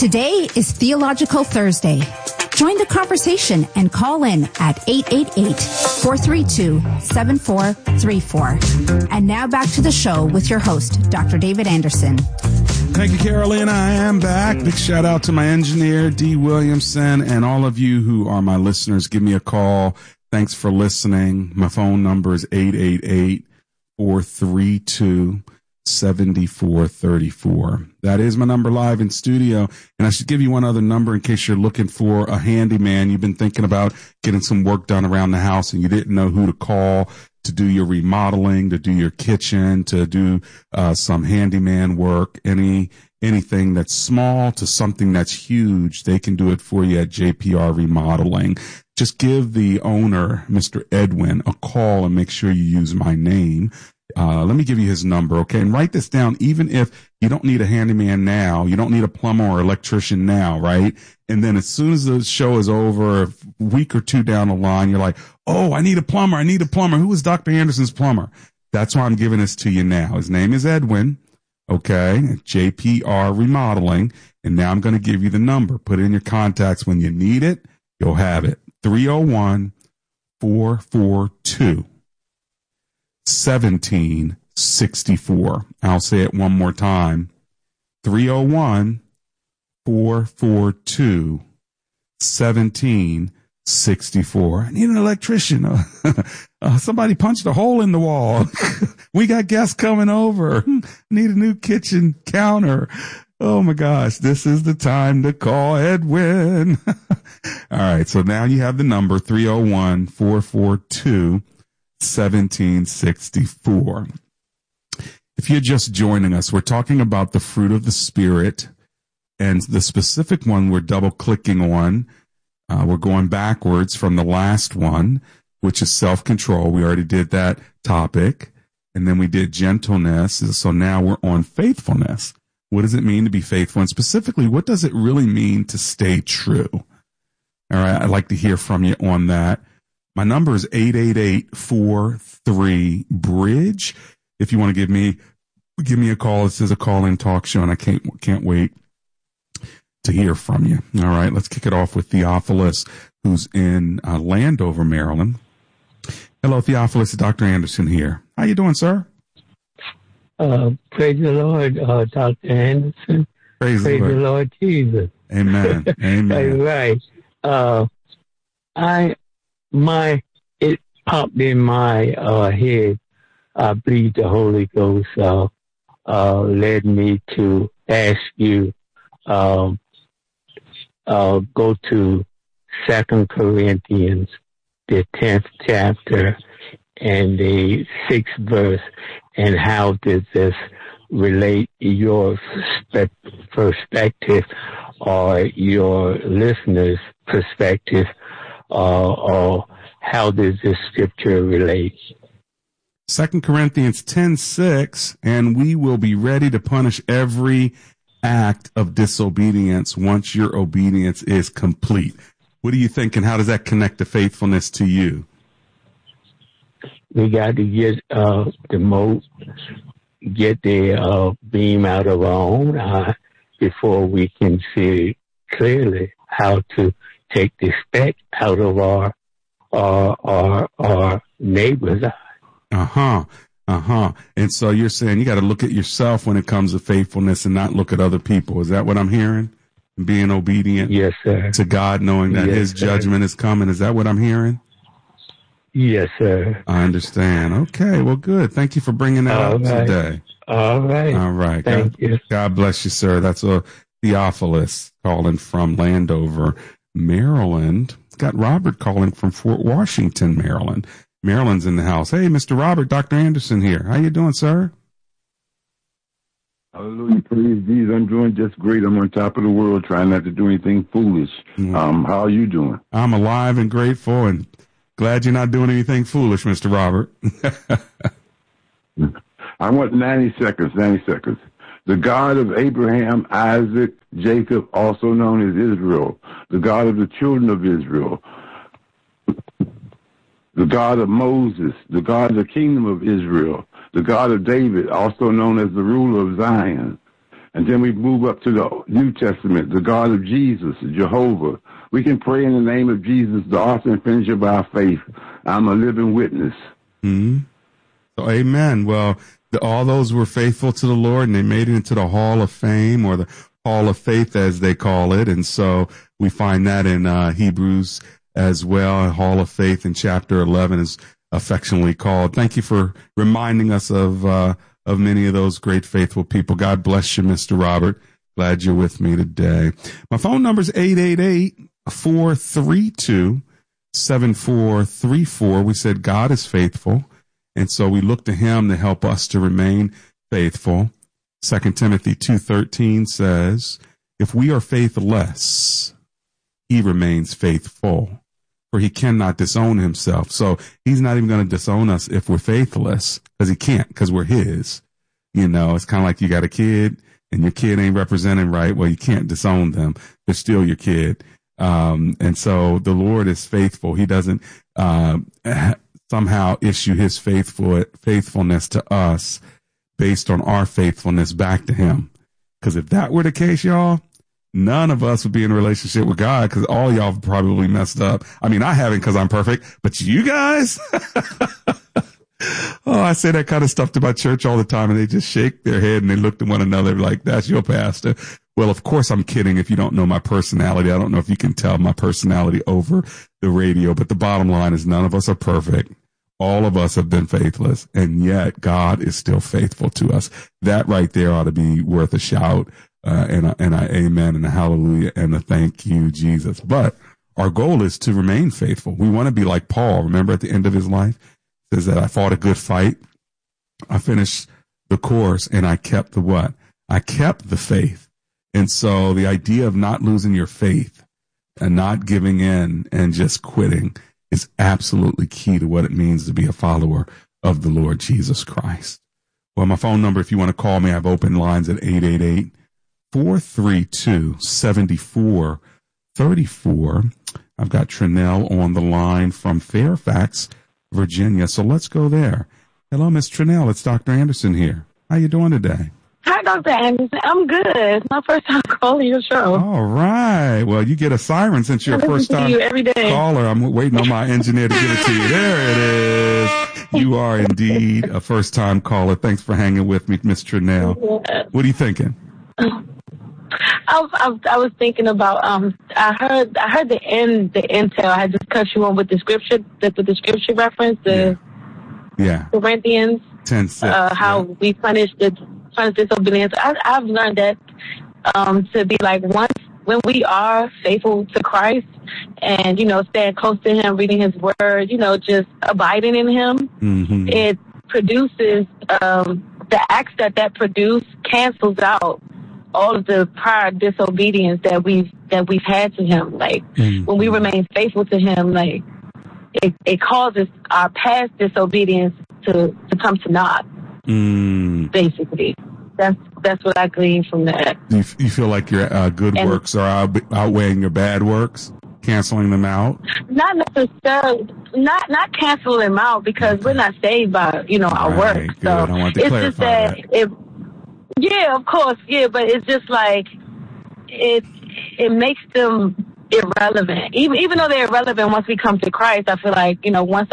Today is Theological Thursday. Join the conversation and call in at 888-432-7434. And now back to the show with your host, Dr. David Anderson. Thank you, Carolina. I am back. Big shout out to my engineer, D. Williamson, and all of you who are my listeners. Give me a call. Thanks for listening. My phone number is 888-432-7434. That is my number live in studio. And I should give you one other number in case you're looking for a handyman. You've been thinking about getting some work done around the house and you didn't know who to call to do your remodeling, to do your kitchen, to do some handyman work, anything that's small to something that's huge. They can do it for you at JPR Remodeling. Just give the owner, Mr. Edwin, a call and make sure you use my name. Let me give you his number, okay? And write this down. Even if you don't need a handyman now, you don't need a plumber or electrician now, right? And then as soon as the show is over, a week or two down the line, you're like, oh, I need a plumber. Who is Dr. Anderson's plumber? That's why I'm giving this to you now. His name is Edwin, okay? JPR Remodeling. And now I'm going to give you the number. Put it in your contacts. When you need it, you'll have it. 301-442-1764. I'll say it one more time. 301-442-1764. I need an electrician. Somebody punched a hole in the wall. We got guests coming over. Need a new kitchen counter. Oh my gosh, this is the time to call Edwin. All right, so now you have the number 301-442-1764. If you're just joining us, we're talking about the fruit of the Spirit, and the specific one we're double-clicking on. We're going backwards from the last one, which is self-control. We already did that topic, and then we did gentleness, so now we're on faithfulness. What does it mean to be faithful? And specifically, what does it really mean to stay true? All right, I'd like to hear from you on that. My number is 888-43-BRIDGE. If you want to give me a call, this is a call-in talk show, and I can't wait to hear from you. All right, let's kick it off with Theophilus, who's in Landover, Maryland. Hello, Theophilus. Dr. Anderson here. How you doing, sir? Praise the Lord, Dr. Anderson. Praise the Lord Jesus. Amen. Amen. Right. It popped in my head. I believe the Holy Ghost led me to ask you go to 2 Corinthians, the 10th chapter and the 6th verse, and how does this relate your perspective or your listeners' perspective, or how does this scripture relate? 2 Corinthians 10:6, and we will be ready to punish every act of disobedience once your obedience is complete. What do you think, and how does that connect to faithfulness to you? We got to get the beam out of our own eye before we can see clearly how to take the speck out of our neighbor's eye. And so you're saying you got to look at yourself when it comes to faithfulness and not look at other people. Is that what I'm hearing? Being obedient, yes, sir, to God, knowing that His judgment is coming. Is that what I'm hearing? Yes, sir. I understand. Okay, well, good. Thank you for bringing that up today. All right. Thank you. God bless you, sir. That's a Theophilus calling from Landover, Maryland. Got Robert calling from Fort Washington, Maryland. Maryland's in the house. Hey, Mr. Robert, Dr. Anderson here. How you doing, sir? Hallelujah. Praise Jesus. I'm doing just great. I'm on top of the world, trying not to do anything foolish. How are you doing? I'm alive and grateful and glad you're not doing anything foolish, Mr. Robert. I want 90 seconds. The God of Abraham, Isaac, Jacob, also known as Israel. The God of the children of Israel. The God of Moses. The God of the kingdom of Israel. The God of David, also known as the ruler of Zion. And then we move up to the New Testament, the God of Jesus, Jehovah. We can pray in the name of Jesus, the author and finisher of our faith. I'm a living witness. Mm-hmm. So, amen. Well, all those were faithful to the Lord, and they made it into the Hall of Fame, or the Hall of Faith, as they call it. And so we find that in Hebrews as well. Hall of Faith in chapter 11 is affectionately called. Thank you for reminding us of many of those great faithful people. God bless you, Mr. Robert. Glad you're with me today. My phone number is 888-432-7434. We said God is faithful, and so we look to him to help us to remain faithful. 2 Timothy 2:13 says, if we are faithless, he remains faithful, for he cannot disown himself. So he's not even going to disown us if we're faithless, because he can't, because we're his. You know, it's kind of like you got a kid and your kid ain't represented right. Well, you can't disown them. They're still your kid. And so the Lord is faithful. He doesn't somehow issue his faithfulness to us based on our faithfulness back to him. Because if that were the case, y'all, none of us would be in a relationship with God, because all y'all probably messed up. I mean, I haven't, because I'm perfect, but you guys, oh, I say that kind of stuff to my church all the time, and they just shake their head and they look to one another like, that's your pastor. Well, of course I'm kidding. If you don't know my personality, I don't know if you can tell my personality over the radio, but the bottom line is none of us are perfect. All of us have been faithless, and yet God is still faithful to us. That right there ought to be worth a shout, and a amen and a hallelujah and a thank you, Jesus. But our goal is to remain faithful. We want to be like Paul. Remember at the end of his life, it says that I fought a good fight. I finished the course, and I kept the what? I kept the faith. And so the idea of not losing your faith and not giving in and just quitting is absolutely key to what it means to be a follower of the Lord Jesus Christ. Well, my phone number, if you want to call me, I have open lines at 888-432-7434. I've got Trinell on the line from Fairfax, Virginia. So let's go there. Hello, Miss Trinell. It's Dr. Anderson here. How you doing today? Hi, Dr. Anderson. I'm good. It's my first time calling your show. All right. Well, you get a siren since you're a first-time caller. I'm waiting on my engineer to give it to you. There it is. You are indeed a first-time caller. Thanks for hanging with me, Miss Trinell. What are you thinking? I was thinking about I heard the intel. I had just cut you on with the scripture, the scripture reference, Corinthians 10:6. How we punish disobedience. I've learned that to be like, once when we are faithful to Christ and, staying close to him, reading his word, just abiding in him, mm-hmm. It produces the acts that produce cancels out all of the prior disobedience that we've had to him. Like, mm-hmm. When we remain faithful to him, like it causes our past disobedience to come to naught. Basically, that's what I glean from that. You feel like your good works are outweighing your bad works, canceling them out? Not necessarily, not cancel them out, because we're not saved by our work. Good. So I want to clarify that. Yeah, of course, yeah, but it's just like it makes them irrelevant. Even though they're irrelevant once we come to Christ, I feel like once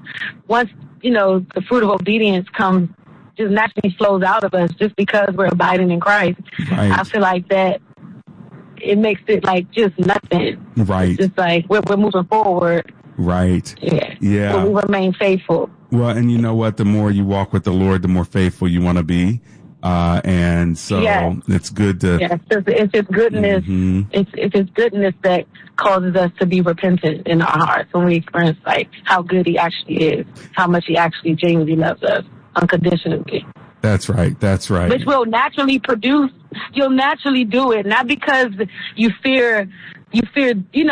the fruit of obedience comes, just naturally flows out of us just because we're abiding in Christ. Right. I feel like that it makes it like just nothing. Right. It's just like we're moving forward. Right. Yeah. But we remain faithful. Well, and you know what? The more you walk with the Lord, the more faithful you want to be. And so it's good to. Yes, it's His goodness. Mm-hmm. It's His goodness that causes us to be repentant in our hearts when we experience like how good He actually is, how much He actually genuinely loves us unconditionally. That's right. Which will naturally produce. You'll naturally do it, not because you fear. You fear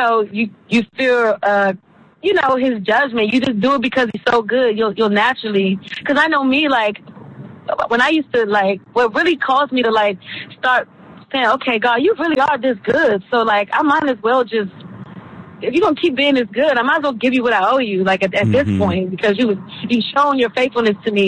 His judgment. You just do it because He's so good. You'll naturally. Because I know me, like. When I used to, like, what really caused me to, like, start saying, okay, God, you really are this good. So, like, I might as well just, if you're going to keep being this good, I might as well give you what I owe you, like, at this point, because you've shown your faithfulness to me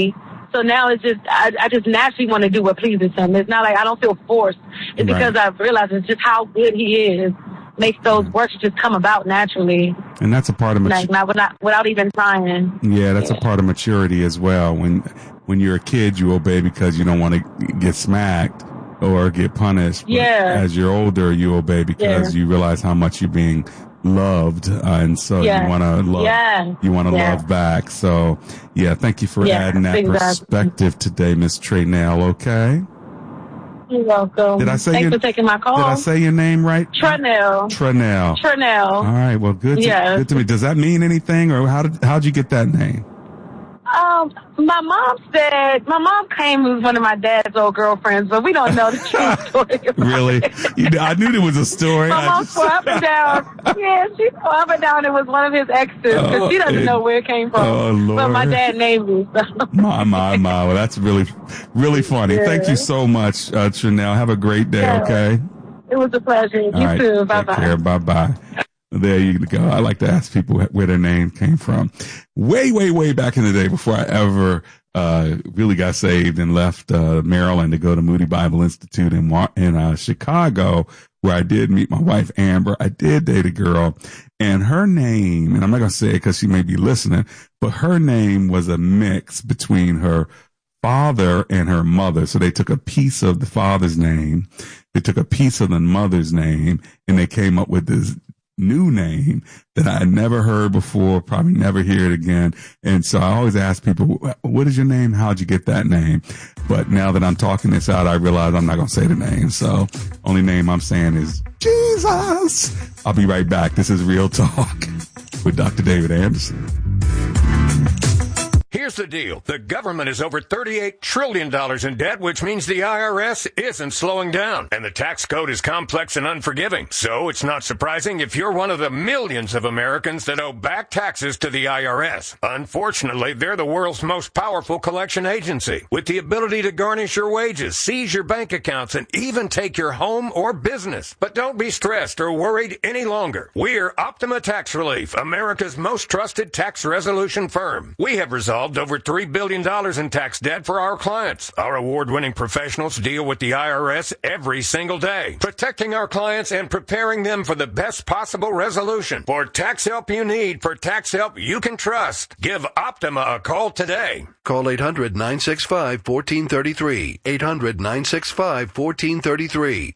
So now it's just, I just naturally want to do what pleases him. It's not like I don't feel forced. It's because I've realized it's just how good he is. Makes those works just come about naturally. And that's a part of without even trying. Yeah, that's a part of maturity as well. When you're a kid, you obey because you don't want to get smacked or get punished. But as you're older, you obey because you realize how much you're being loved, and so you want to love. You want to love back. So, thank you for adding that perspective today, Miss Traynell. Okay. You're welcome. Thanks for taking my call. Did I say your name right? Traynell. All right. Well, good to me. Does that mean anything, or how'd you get that name? My mom came with one of my dad's old girlfriends, but we don't know the true story. Really? I knew there was a story. My mom swore up and down. Yeah, she swore up and down it was one of his exes, because she doesn't know where it came from. Oh, Lord. But my dad named me. So. My. Well, that's really, really funny. Yeah. Thank you so much, Traynell. Have a great day, okay? It was a pleasure. You too. Bye-bye. Take care. Bye-bye. There you go. I like to ask people where their name came from. Way, way, way back in the day, before I ever really got saved and left Maryland to go to Moody Bible Institute in Chicago, where I did meet my wife, Amber. I did date a girl, and her name, and I'm not going to say it because she may be listening, but her name was a mix between her father and her mother. So they took a piece of the father's name, they took a piece of the mother's name, and they came up with this new name that I had never heard before, probably never hear it again. And so I always ask people, what is your name? How'd you get that name? But now that I'm talking this out, I realize I'm not going to say the name. So only name I'm saying is Jesus. I'll be right back. This is Real Talk with Dr. David Anderson. Here's the deal. The government is over $38 trillion in debt, which means the IRS isn't slowing down. And the tax code is complex and unforgiving. So it's not surprising if you're one of the millions of Americans that owe back taxes to the IRS. Unfortunately, they're the world's most powerful collection agency, with the ability to garnish your wages, seize your bank accounts, and even take your home or business. But don't be stressed or worried any longer. We're Optima Tax Relief, America's most trusted tax resolution firm. We have resolved over $3 billion in tax debt for our clients. Our award-winning professionals deal with the IRS every single day, protecting our clients and preparing them for the best possible resolution. For tax help you need, for tax help you can trust, give Optima a call today. Call 800-965-1433. 800-965-1433.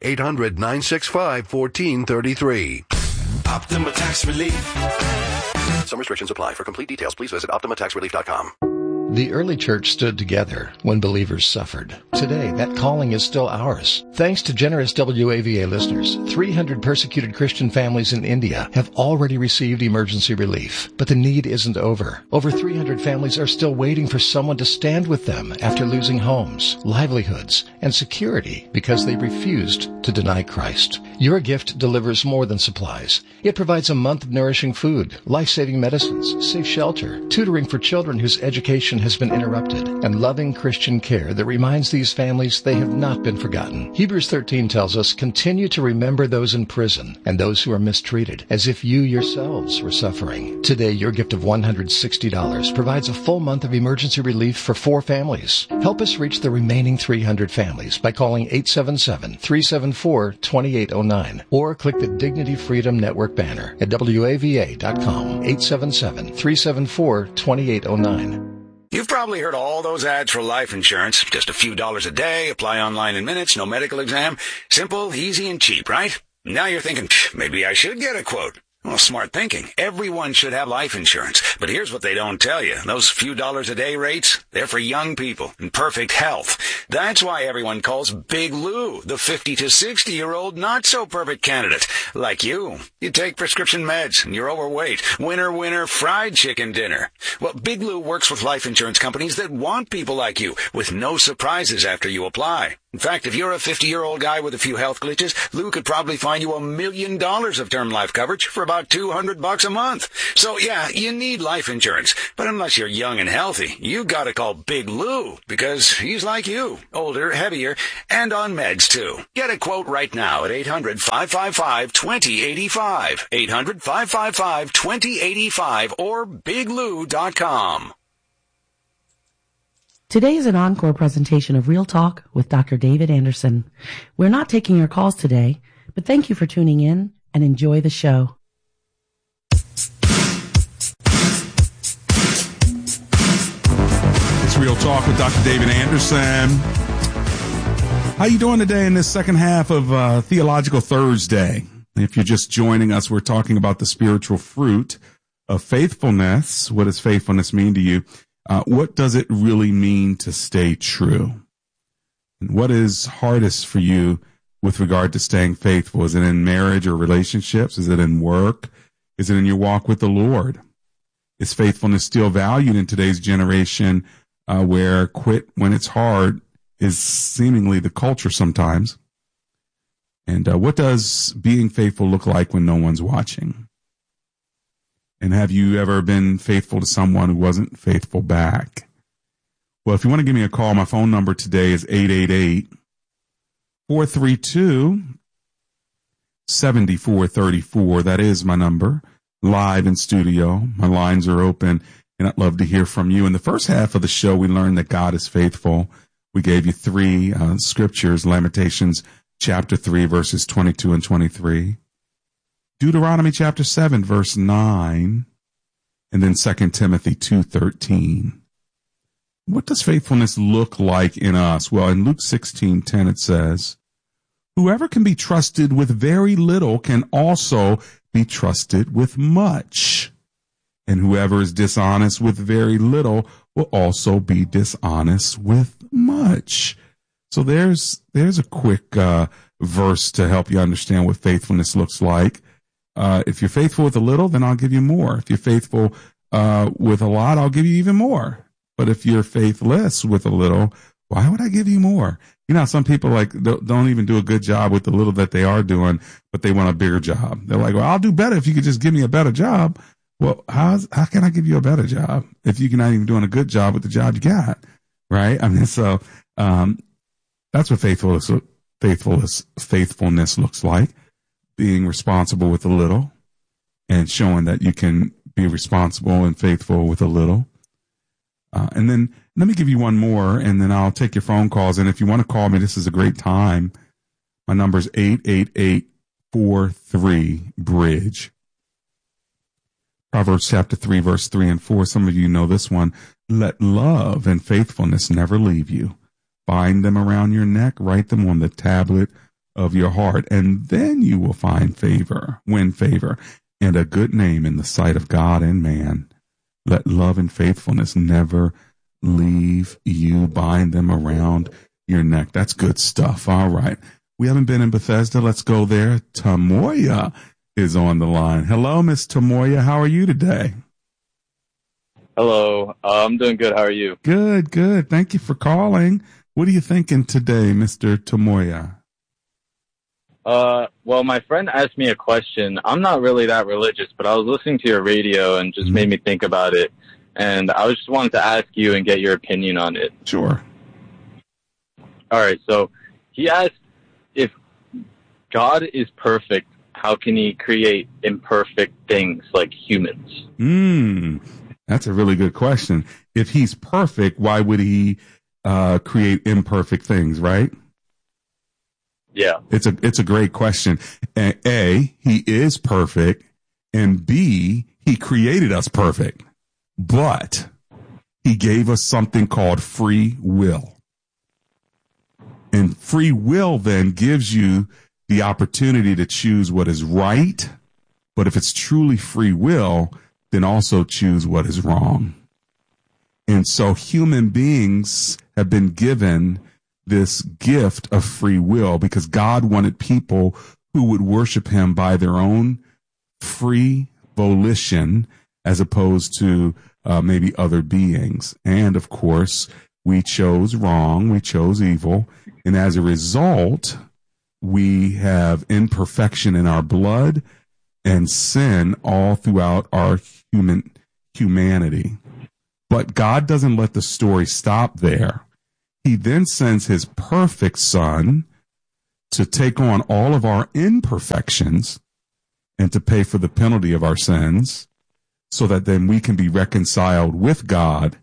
800-965-1433. Optima Tax Relief. Some restrictions apply. For complete details, please visit OptimaTaxRelief.com. The early church stood together when believers suffered. Today, that calling is still ours. Thanks to generous WAVA listeners, 300 persecuted Christian families in India have already received emergency relief. But the need isn't over. Over 300 families are still waiting for someone to stand with them after losing homes, livelihoods, and security because they refused to deny Christ. Your gift delivers more than supplies. It provides a month of nourishing food, life-saving medicines, safe shelter, tutoring for children whose education has been interrupted, and loving Christian care that reminds these families they have not been forgotten. Hebrews 13 tells us, continue to remember those in prison and those who are mistreated, as if you yourselves were suffering. Today, your gift of $160 provides a full month of emergency relief for 4 families. Help us reach the remaining 300 families by calling 877-374-2809 or click the Dignity Freedom Network banner at WAVA.com. 877-374-2809. You've probably heard all those ads for life insurance. Just a few dollars a day, apply online in minutes, no medical exam. Simple, easy, and cheap, right? Now you're thinking, maybe I should get a quote. Well, smart thinking. Everyone should have life insurance. But here's what they don't tell you. Those few dollars a day rates, they're for young people in perfect health. That's why everyone calls Big Lou the 50 to 60-year-old not-so-perfect candidate. Like you. You take prescription meds and you're overweight. Winner, fried chicken dinner. Well, Big Lou works with life insurance companies that want people like you with no surprises after you apply. In fact, if you're a 50-year-old guy with a few health glitches, Lou could probably find you $1 million of term life coverage for about $200 a month. So yeah, you need life insurance. But unless you're young and healthy, you gotta call Big Lou because he's like you. Older, heavier, and on meds too. Get a quote right now at 800-555-2085. 800-555-2085 or biglou.com. Today is an encore presentation of Real Talk with Dr. David Anderson. We're not taking your calls today, but thank you for tuning in and enjoy the show. It's Real Talk with Dr. David Anderson. How you doing today in this second half of Theological Thursday? If you're just joining us, we're talking about the spiritual fruit of faithfulness. What does faithfulness mean to you? What does it really mean to stay true? And what is hardest for you with regard to staying faithful? Is it in marriage or relationships? Is it in work? Is it in your walk with the Lord? Is faithfulness still valued in today's generation where quit when it's hard is seemingly the culture sometimes? And what does being faithful look like when no one's watching? And have you ever been faithful to someone who wasn't faithful back? Well, if you want to give me a call, my phone number today is 888-432-7434. That is my number, live in studio. My lines are open, and I'd love to hear from you. In the first half of the show, we learned that God is faithful. We gave you three scriptures, Lamentations chapter 3, verses 22 and 23. Deuteronomy chapter 7, verse 9, and then 2 Timothy 2:13. What does faithfulness look like in us? Well, in Luke 16:10 it says, whoever can be trusted with very little can also be trusted with much. And whoever is dishonest with very little will also be dishonest with much. So there's a quick verse to help you understand what faithfulness looks like. If you're faithful with a little, then I'll give you more. If you're faithful with a lot, I'll give you even more. But if you're faithless with a little, why would I give you more? You know, some people don't even do a good job with the little that they are doing, but they want a bigger job. They're like, well, I'll do better if you could just give me a better job. Well, how can I give you a better job if you're not even doing a good job with the job you got? Right? I mean, so that's what faithfulness looks like. Being responsible with a little and showing that you can be responsible and faithful with a little. And then let me give you one more, and then I'll take your phone calls. And if you want to call me, this is a great time. My number is 888-43-BRIDGE. Proverbs chapter 3, verse 3 and 4. Some of you know this one. Let love and faithfulness never leave you. Bind them around your neck, write them on the tablet of your heart, and then you will win favor, and a good name in the sight of God and man. Let love and faithfulness never leave you. Bind them around your neck. That's good stuff. All right. We haven't been in Bethesda. Let's go there. Tamoya is on the line. Hello, Miss Tamoya. How are you today? Hello. I'm doing good. How are you? Good, good. Thank you for calling. What are you thinking today, Mr. Tamoya? Well, my friend asked me a question. I'm not really that religious, but I was listening to your radio and just made me think about it. And I just wanted to ask you and get your opinion on it. Sure. All right. So he asked, if God is perfect, how can he create imperfect things like humans? That's a really good question. If he's perfect, why would he create imperfect things, right? Yeah. It's a great question. A, he is perfect, and B, he created us perfect. But he gave us something called free will. And free will then gives you the opportunity to choose what is right. But if it's truly free will, then also choose what is wrong. And so human beings have been given this gift of free will because God wanted people who would worship him by their own free volition as opposed to maybe other beings. And of course, we chose wrong. We chose evil. And as a result, we have imperfection in our blood and sin all throughout our humanity. But God doesn't let the story stop there. He then sends his perfect son to take on all of our imperfections and to pay for the penalty of our sins so that then we can be reconciled with God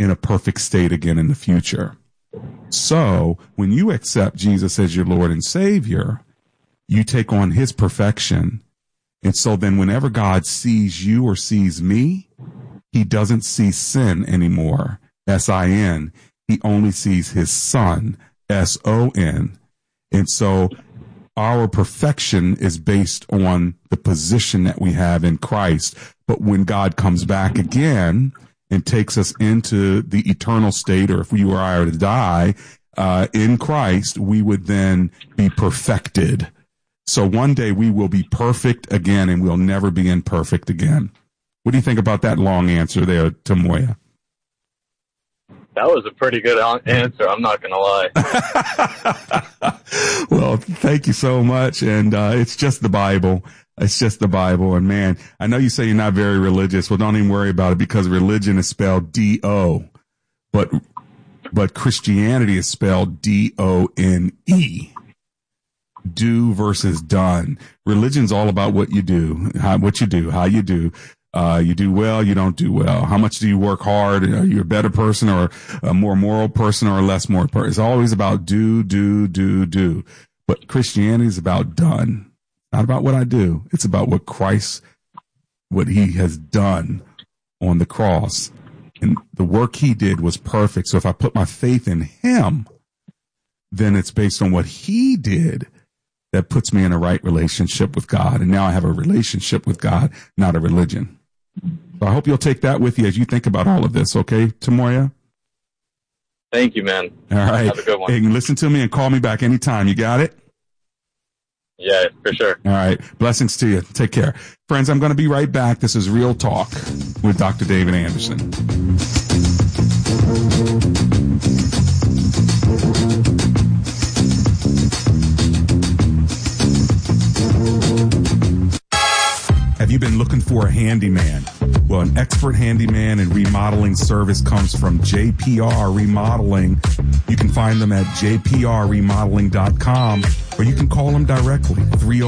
in a perfect state again in the future. So when you accept Jesus as your Lord and Savior, you take on his perfection. And so then whenever God sees you or sees me, he doesn't see sin anymore, S-I-N. He only sees his son, S-O-N. And so our perfection is based on the position that we have in Christ. But when God comes back again and takes us into the eternal state, or if we were to die in Christ, we would then be perfected. So one day we will be perfect again, and we'll never be imperfect again. What do you think about that long answer there, Tamoya? That was a pretty good answer. I'm not going to lie. Well, thank you so much. And it's just the Bible. It's just the Bible. And man, I know you say you're not very religious. Well, don't even worry about it, because religion is spelled D-O. But Christianity is spelled D-O-N-E. Do versus done. Religion's all about what you do, how you do. You do well, you don't do well. How much do you work hard? Are you a better person or a more moral person or a less moral person? It's always about do. But Christianity is about done. Not about what I do. It's about what Christ, what he has done on the cross. And the work he did was perfect. So if I put my faith in him, then it's based on what he did that puts me in a right relationship with God. And now I have a relationship with God, not a religion. So I hope you'll take that with you as you think about all of this. Okay, Tamoya? Thank you, man. All right. Have a good one. Hey, listen to me and call me back anytime. You got it? Yeah, for sure. All right. Blessings to you. Take care. Friends, I'm going to be right back. This is Real Talk with Dr. David Anderson. Have you been looking for a handyman? Well, an expert handyman and remodeling service comes from JPR Remodeling. You can find them at jprremodeling.com, or you can call them directly,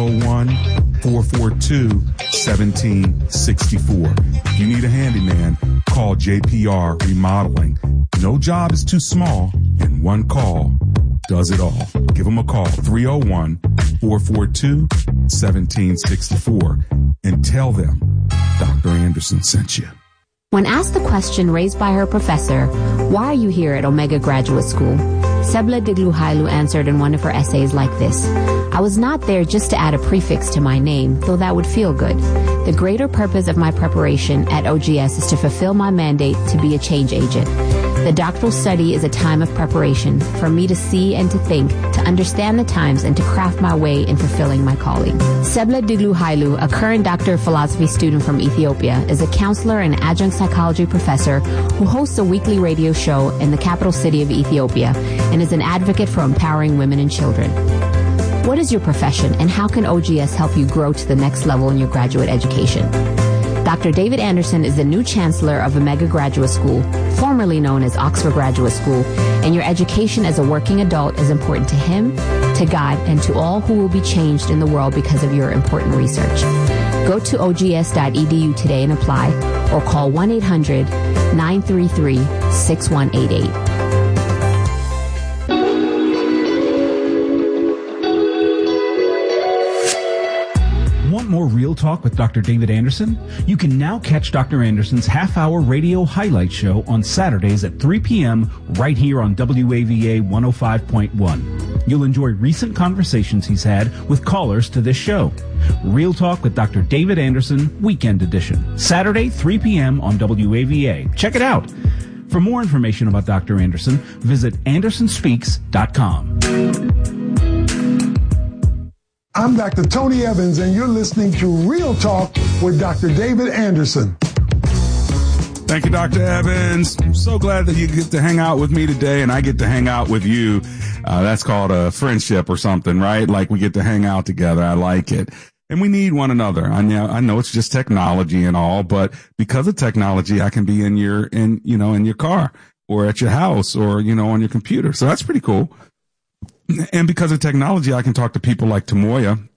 301-442-1764. If you need a handyman, call JPR Remodeling. No job is too small, and one call does it all. Give them a call, 301-442-1764, and tell them Dr. Anderson sent you. When asked the question raised by her professor, why are you here at Omega Graduate School? Sebla Digluhailu answered in one of her essays like this: I was not there just to add a prefix to my name, though that would feel good. The greater purpose of my preparation at OGS is to fulfill my mandate to be a change agent. The doctoral study is a time of preparation for me to see and to think, to understand the times, and to craft my way in fulfilling my calling. Sebla Digluhailu, a current Doctor of Philosophy student from Ethiopia, is a counselor and adjunct psychology professor who hosts a weekly radio show in the capital city of Ethiopia and is an advocate for empowering women and children. What is your profession, and how can OGS help you grow to the next level in your graduate education? Dr. David Anderson is the new chancellor of Omega Graduate School, formerly known as Oxford Graduate School, and your education as a working adult is important to him, to God, and to all who will be changed in the world because of your important research. Go to ogs.edu today and apply, or call 1-800-933-6188. More Real Talk with Dr. David Anderson? You can now catch Dr. Anderson's half-hour radio highlight show on Saturdays at 3 p.m. right here on WAVA 105.1. You'll enjoy recent conversations he's had with callers to this show. Real Talk with Dr. David Anderson, Weekend Edition. Saturday, 3 p.m. on WAVA. Check it out. For more information about Dr. Anderson, visit AndersonSpeaks.com. I'm Dr. Tony Evans, and you're listening to Real Talk with Dr. David Anderson. Thank you, Dr. Evans. I'm so glad that you get to hang out with me today, and I get to hang out with you. That's called a friendship or something, right? Like we get to hang out together. I like it. And we need one another. I know it's just technology and all, but because of technology, I can be in your car or at your house or, on your computer. So that's pretty cool. And because of technology, I can talk to people like Tamoya